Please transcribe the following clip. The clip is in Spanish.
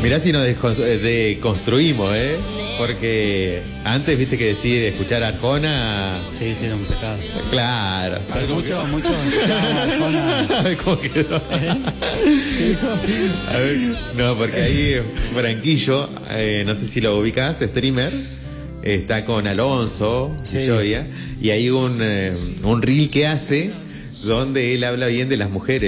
Mirá si nos deconstruimos, porque antes viste que decir escuchar a Arjona. Sí, era un pecado. Claro. Pero mucho escuchaban a Arjona. A ver cómo quedó. A ver, no, porque ahí Franquillo, no sé si lo ubicás, streamer, está con Alonso, Sí. Joya, y hay un reel que hace donde él habla bien de las mujeres.